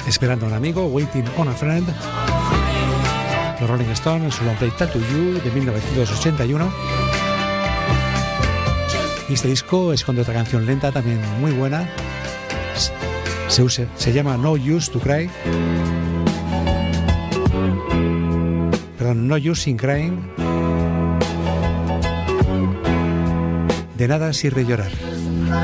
Esperando a un amigo, Waiting on a Friend. Los Rolling Stones, su long play Tattoo You de 1981. Y este disco esconde otra canción lenta también muy buena. Se llama No Use to Cry. Perdón, No Use in Crying. De nada sirve llorar.